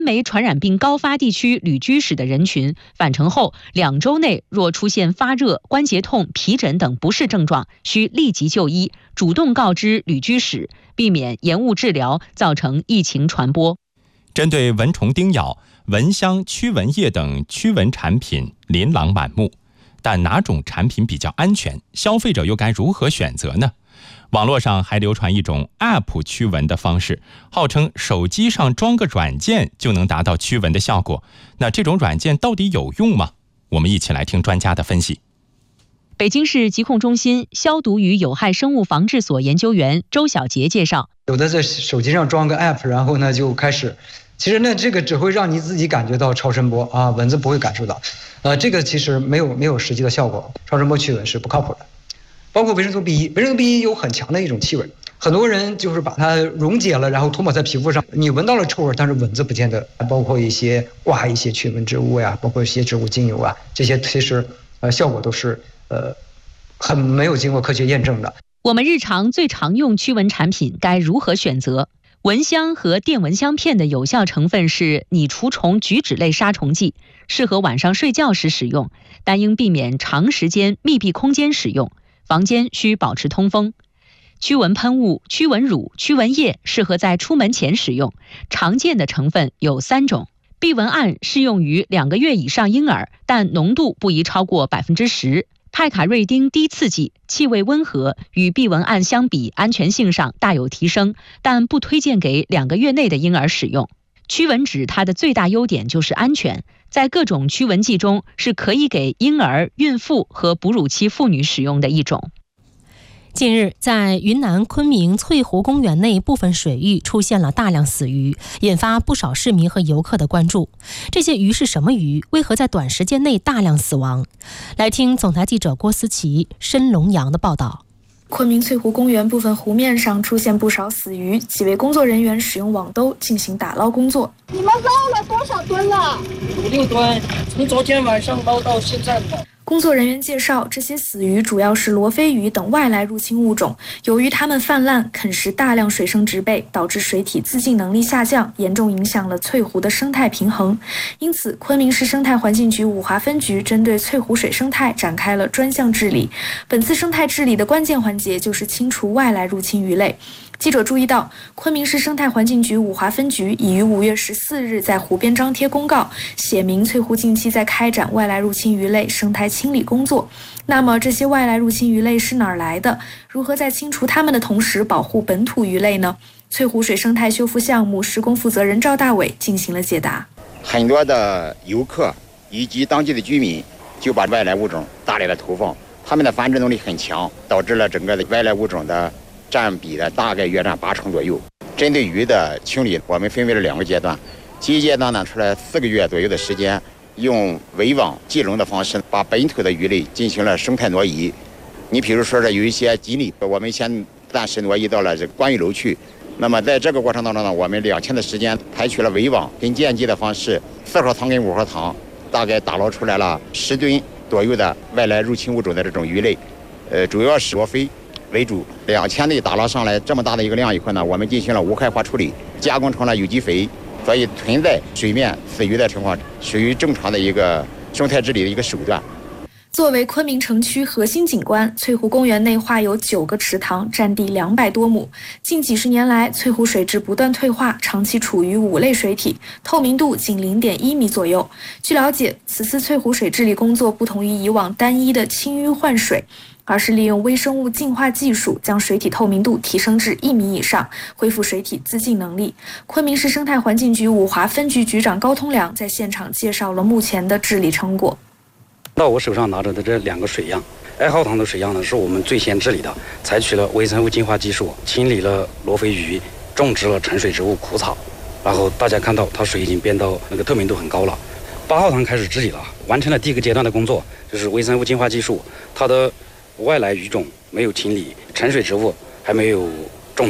梅传染病高发地区旅居史的人群，返程后2周内若出现发热、关节痛、皮疹等不适症状，需立即就医，主动告知旅居史，避免延误治疗，造成疫情传播。 针对蚊虫叮咬，蚊香、驱蚊液等驱蚊产品琳琅满目，但哪种产品比较安全？消费者又该如何选择呢？网络上还流传一种 App 驱蚊的方式，号称手机上装个软件就能达到驱蚊的效果。那这种软件到底有用吗？我们一起来听专家的分析。 北京市疾控中心消毒与有害生物防治所研究员周小杰介绍， 有的在手机上装个 App， 然后呢就开始，其实呢这个只会让你自己感觉到超声波啊，蚊子不会感受到，这个其实没有实际的效果，超声波驱蚊是不靠谱的。包括维生素 B1， 维生素 B1 有很强的一种气味，很多人就是把它溶解了，然后涂抹在皮肤上，你闻到了臭味，但是蚊子不见得。包括一些挂一些驱蚊植物呀，包括一些植物精油啊，这些其实效果都是很没有经过科学验证的。 我们日常最常用驱蚊产品该如何选择？蚊香和电蚊香片的有效成分是拟除虫菊酯类杀虫剂，适合晚上睡觉时使用，但应避免长时间密闭空间使用。房间需保持通风。驱蚊喷雾、驱蚊乳、驱蚊液适合在出门前使用。常见的成分有3种。避蚊胺适用于2个月以上婴儿，但浓度不宜超过10%。派卡瑞丁低刺激，气味温和，与避蚊胺相比，安全性上大有提升，但不推荐给2个月内的婴儿使用。驱蚊酯它的最大优点就是安全，在各种驱蚊剂中是可以给婴儿、孕妇和哺乳期妇女使用的一种。 近日，在云南昆明翠湖公园内部分水域出现了大量死鱼，引发不少市民和游客的关注。这些鱼是什么鱼？为何在短时间内大量死亡？来听总台记者郭思琪、申龙阳的报道。 昆明翠湖公园部分湖面上出现不少死鱼，几位工作人员使用网兜进行打捞工作。 你们捞了多少吨了？6吨，从昨天晚上捞到现在的。 工作人员介绍，这些死鱼主要是罗非鱼等外来入侵物种，由于它们泛滥啃食大量水生植被，导致水体自净能力下降，严重影响了翠湖的生态平衡。因此，昆明市生态环境局五华分局针对翠湖水生态展开了专项治理。本次生态治理的关键环节就是清除外来入侵鱼类。记者注意到，昆明市生态环境局五华分局已于5月14日在湖边张贴公告，写明翠湖近期在开展外来入侵鱼类生态清理工作。那么，这些外来入侵鱼类是哪儿来的？如何在清除它们的同时保护本土鱼类呢？翠湖水生态修复项目施工负责人赵大伟进行了解答。 很多的游客以及当地的居民就把外来物种大量的投放，它们的繁殖能力很强，导致了整个的外来物种的占比的大概约占80%左右。针对鱼的清理，我们分为了2个阶段。第一阶段呢，出来4个月左右的时间，用围网计笼的方式，把本土的鱼类进行了生态挪移。你比如说是有一些锦鲤，我们先暂时挪移到了这个观鱼楼去。那么在这个过程当中呢，我们2天的时间，采取了围网跟间接的方式，4号塘跟5号塘，大概打捞出来了10吨左右的外来入侵物种的这种鱼类，主要是罗非为主。2天内打捞上来这么大的一个量以后呢，我们进行了无害化处理，加工成了有机肥，所以存在水面死鱼的情况，属于正常的一个生态治理的一个手段。 作为昆明城区核心景观，翠湖公园内划有9个池塘，占地200多亩。近几十年来，翠湖水质不断退化，长期处于5类水体，透明度仅0.1米左右。据了解，此次翠湖水治理工作不同于以往单一的清淤换水，而是利用微生物净化技术，将水体透明度提升至1米以上，恢复水体自净能力。昆明市生态环境局五华分局局长高通良在现场介绍了目前的治理成果。 到我手上拿着的这2个水样，2号塘的水样呢，是我们最先治理的，采取了微生物净化技术，清理了罗非鱼，种植了沉水植物苦草，然后大家看到它水已经变到那个透明度很高了。8号塘开始治理了，完成了第1个阶段的工作，就是微生物净化技术，它的外来鱼种没有清理，沉水植物还没有种植，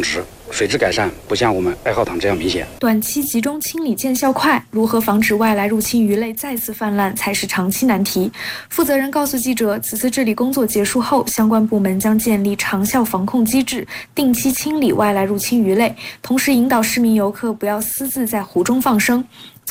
水质改善不像我们爱浩塘这样明显。 短期集中清理见效快，如何防止外来入侵鱼类再次泛滥才是长期难题。负责人告诉记者，此次治理工作结束后，相关部门将建立长效防控机制，定期清理外来入侵鱼类，同时引导市民游客不要私自在湖中放生。